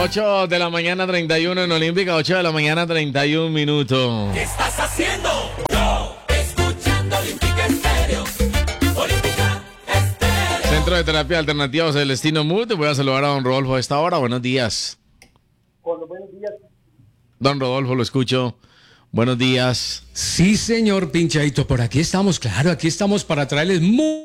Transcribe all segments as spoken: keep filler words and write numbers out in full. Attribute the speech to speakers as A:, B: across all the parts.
A: ocho de la mañana treinta y uno en Olímpica, ocho de la mañana treinta y un minutos.
B: ¿Qué estás haciendo? Yo, escuchando Olímpica Estéreo. Olímpica Estéreo.
A: Centro de Terapia Alternativa Celestino Mood. Voy a saludar a don Rodolfo a esta hora. Buenos días.
C: Bueno, buenos días.
A: Don Rodolfo, lo escucho. Buenos días.
D: Sí, señor Pinchadito, por aquí estamos, claro, aquí estamos para traerles muy...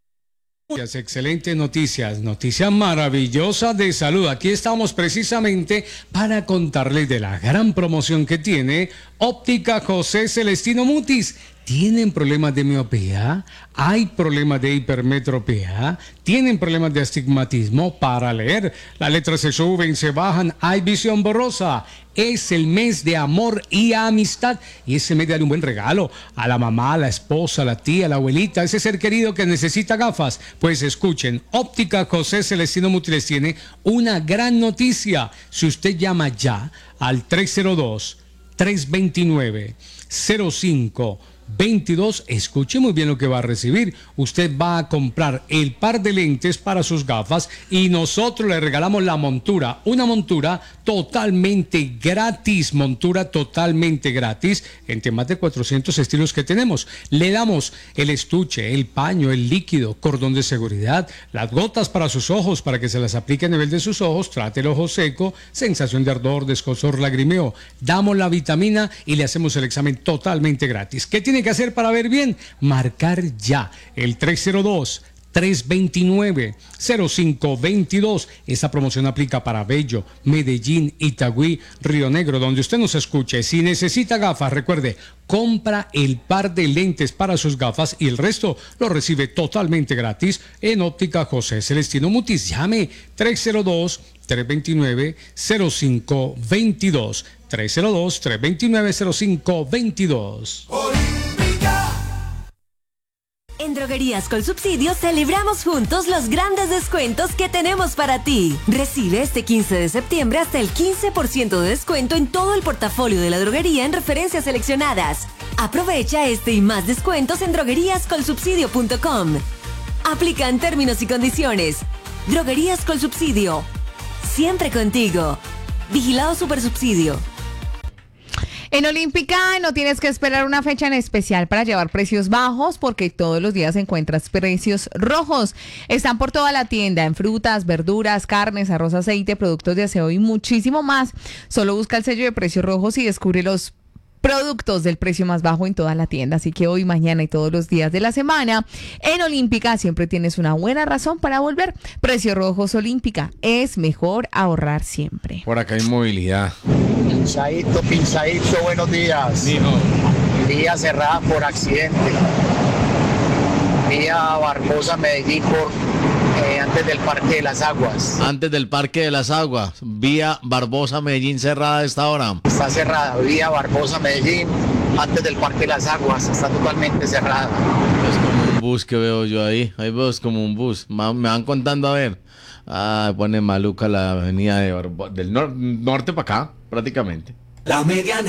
D: excelentes noticias, noticias maravillosas de salud. Aquí estamos precisamente para contarles de la gran promoción que tiene Óptica José Celestino Mutis. ¿Tienen problemas de miopía? ¿Hay problemas de hipermetropía? ¿Tienen problemas de astigmatismo? Para leer, las letras se suben, se bajan, hay visión borrosa. Es el mes de amor y amistad. Y ese mes de darle un buen regalo a la mamá, a la esposa, a la tía, a la abuelita, a ese ser querido que necesita gafas. Pues escuchen, Óptica José Celestino Mutis les tiene una gran noticia. Si usted llama ya al tres cero dos, tres dos nueve, cero cinco veintidós, escuche muy bien lo que va a recibir. Usted va a comprar el par de lentes para sus gafas y nosotros le regalamos la montura, una montura totalmente gratis, montura totalmente gratis entre más de cuatrocientos estilos que tenemos. Le damos el estuche, el paño, el líquido, cordón de seguridad, las gotas para sus ojos para que se las aplique a nivel de sus ojos, trate el ojo seco, sensación de ardor, descosor, lagrimeo. Damos la vitamina y le hacemos el examen totalmente gratis. ¿Qué tiene que hacer para ver bien? Marcar ya el tres cero dos, tres dos nueve, cero cinco veintidós. Esta promoción aplica para Bello, Medellín, Itagüí, Río Negro, donde usted nos escuche. Si necesita gafas, recuerde, compra el par de lentes para sus gafas y el resto lo recibe totalmente gratis en Óptica José Celestino Mutis. Llame tres cero dos, tres dos nueve, cero cinco veintidós. tres cero dos, tres dos nueve, cero cinco veintidós.
E: En Droguerías con Subsidio celebramos juntos los grandes descuentos que tenemos para ti. Recibe este quince de septiembre hasta el quince por ciento de descuento en todo el portafolio de la droguería en referencias seleccionadas. Aprovecha este y más descuentos en droguerías col subsidio punto com. Aplican términos y condiciones. Droguerías con Subsidio. Siempre contigo. Vigilado Supersubsidio.
F: En Olímpica no tienes que esperar una fecha en especial para llevar precios bajos porque todos los días encuentras precios rojos. Están por toda la tienda en frutas, verduras, carnes, arroz, aceite, productos de aseo y muchísimo más. Solo busca el sello de precios rojos y descubre los productos del precio más bajo en toda la tienda. Así que hoy, mañana y todos los días de la semana en Olímpica siempre tienes una buena razón para volver. Precios rojos Olímpica. Es mejor ahorrar siempre.
A: Por acá hay movilidad.
C: Pinchadito, pinchadito, buenos días.
A: Sí, no.
C: Vía cerrada por accidente. Vía Barbosa, Medellín, por eh, antes del Parque de las Aguas.
A: Antes del Parque de las Aguas, vía Barbosa, Medellín, cerrada a esta hora.
C: Está cerrada, vía Barbosa, Medellín, antes del Parque de las Aguas. Está totalmente cerrada.
A: Es como un bus que veo yo ahí. Ahí veo es como un bus. Ma- Me van contando a ver. Ah, pone maluca la avenida de Barbo- del nor- norte para acá, prácticamente.
B: La mediana.